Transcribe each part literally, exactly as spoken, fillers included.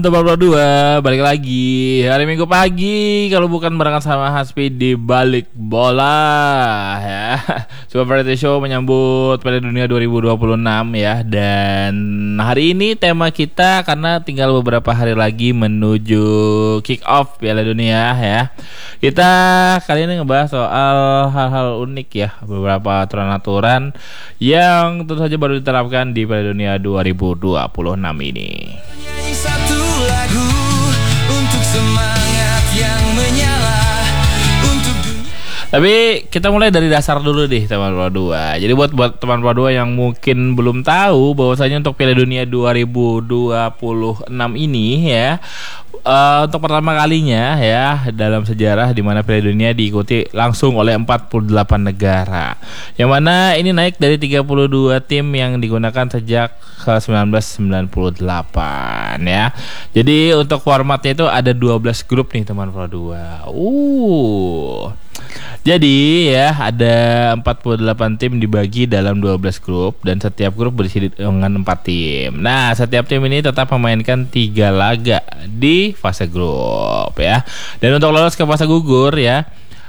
Teman dua balik lagi hari Minggu pagi, kalau bukan barengan sama Hasbi di Balik Bola ya. Super Variety Show menyambut Piala Dunia dua ribu dua puluh enam ya. Dan hari ini tema kita, karena tinggal beberapa hari lagi menuju kick off Piala Dunia ya, kita kali ini ngebahas soal hal-hal unik ya, beberapa aturan-aturan yang tentu saja baru diterapkan di Piala Dunia dua ribu dua puluh enam ini. Satu lagu untuk semangat yang menyala untuk dunia. Tapi kita mulai dari dasar dulu deh teman dua. Jadi buat buat teman dua yang mungkin belum tahu bahwasanya untuk Piala Dunia dua ribu dua puluh enam ini ya, uh, untuk pertama kalinya ya dalam sejarah di mana Piala Dunia diikuti langsung oleh empat puluh delapan negara. Yang mana ini naik dari tiga puluh dua tim yang digunakan sejak seribu sembilan ratus sembilan puluh delapan ya. Jadi untuk formatnya itu ada dua belas grup nih teman dua. Uh. Jadi ya ada empat puluh delapan tim dibagi dalam dua belas grup dan setiap grup berisi dengan empat tim. Nah, setiap tim ini tetap memainkan tiga laga di fase grup ya. Dan untuk lolos ke fase gugur ya,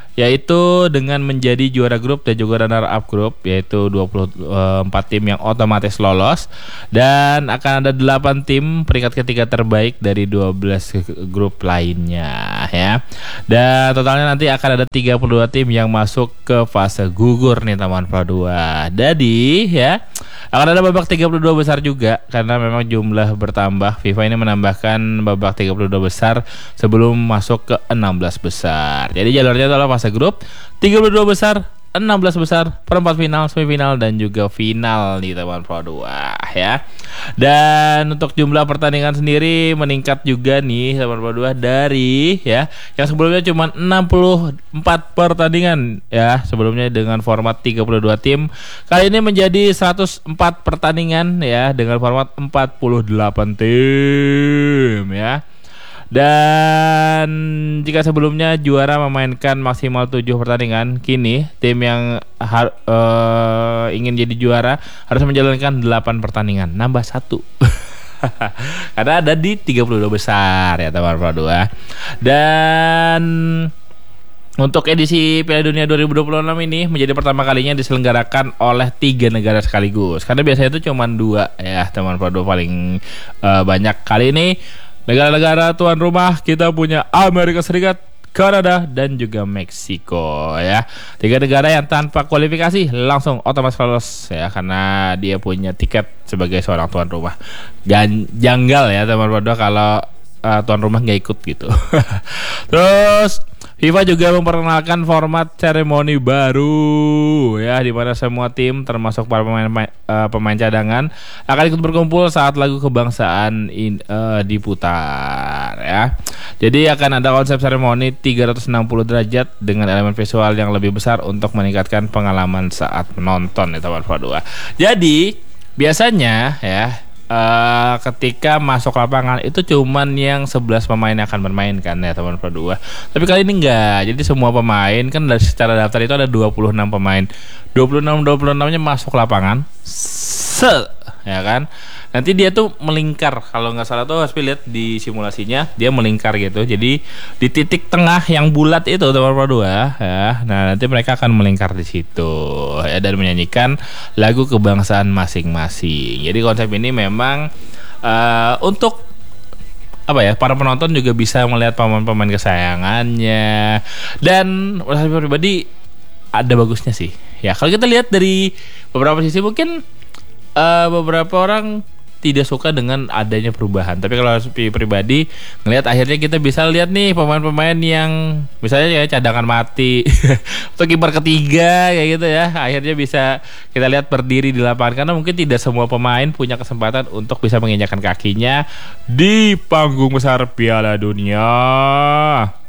yaitu dengan menjadi juara grup dan juga runner up grup, yaitu dua puluh empat tim yang otomatis lolos, dan akan ada delapan tim peringkat ketiga terbaik dari dua belas grup lainnya ya. Dan totalnya nanti akan ada tiga puluh dua tim yang masuk ke fase gugur nih teman Pro dua. Jadi ya akan ada babak tiga puluh dua besar juga, karena memang jumlah bertambah. FIFA ini menambahkan babak tiga puluh dua besar sebelum masuk ke enam belas besar. Jadi jalurnya adalah fase grup, tiga puluh dua besar, enam belas besar, perempat final, semifinal, dan juga final nih teman Pro dua ya. Dan untuk jumlah pertandingan sendiri meningkat juga nih teman Pro dua dari ya yang sebelumnya cuma enam puluh empat pertandingan ya, sebelumnya dengan format tiga puluh dua tim, kali ini menjadi seratus empat pertandingan ya dengan format empat puluh delapan tim ya. Dan jika sebelumnya juara memainkan maksimal tujuh pertandingan, kini tim yang har- uh, ingin jadi juara harus menjalankan delapan pertandingan, nambah satu. Karena ada di tiga puluh dua besar ya teman Pro dua. Dan untuk edisi Piala Dunia dua ribu dua puluh enam ini menjadi pertama kalinya diselenggarakan oleh tiga negara sekaligus. Karena biasanya itu cuma dua ya teman Pro dua paling uh, banyak. Kali ini negara-negara tuan rumah kita punya Amerika Serikat, Kanada, dan juga Meksiko ya. Tiga negara yang tanpa kualifikasi langsung otomatis lolos ya, karena dia punya tiket sebagai seorang tuan rumah. Dan janggal ya teman teman kalau uh, tuan rumah nggak ikut gitu. Terus FIFA juga memperkenalkan format seremoni baru ya, di mana semua tim termasuk para pemain uh, pemain cadangan akan ikut berkumpul saat lagu kebangsaan in, uh, diputar ya. Jadi akan ada konsep seremoni tiga ratus enam puluh derajat dengan elemen visual yang lebih besar untuk meningkatkan pengalaman saat menonton ya teman Pro dua. Jadi biasanya ya Uh, ketika masuk lapangan itu cuman yang sebelas pemain yang akan bermain kan ya teman Pro dua. Tapi kali ini enggak. Jadi semua pemain kan dari secara daftar itu ada dua puluh enam pemain. dua puluh enam dua puluh enam-nya masuk lapangan. Se ya kan? Nanti dia tuh melingkar. Kalau nggak salah tuh Hasbi lihat di simulasinya dia melingkar gitu. Jadi di titik tengah yang bulat itu teman Pro dua ya. Nah, nanti mereka akan melingkar di situ ya, dan menyanyikan lagu kebangsaan masing-masing. Jadi konsep ini memang uh, untuk apa ya, para penonton juga bisa melihat pemain-pemain kesayangannya. Dan menurut saya pribadi ada bagusnya sih. Ya, kalau kita lihat dari beberapa sisi mungkin uh, beberapa orang tidak suka dengan adanya perubahan. Tapi kalau pribadi ngelihat akhirnya kita bisa lihat nih pemain-pemain yang misalnya ya cadangan mati atau kiper ketiga kayak gitu ya, akhirnya bisa kita lihat berdiri di lapangan, karena mungkin tidak semua pemain punya kesempatan untuk bisa menginjakkan kakinya di panggung besar Piala Dunia.